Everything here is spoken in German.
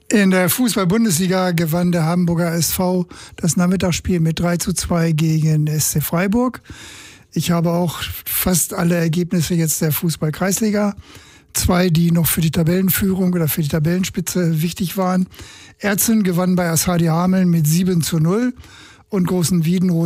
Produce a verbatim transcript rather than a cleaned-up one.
In der Fußball-Bundesliga gewann der Hamburger S V das Nachmittagsspiel mit drei zu zwei gegen S C Freiburg. Ich habe auch fast alle Ergebnisse jetzt der Fußball-Kreisliga. Zwei, die noch für die Tabellenführung oder für die Tabellenspitze wichtig waren. Erzen gewann bei Ashadia Hameln mit sieben zu null und Großen Wiedenrode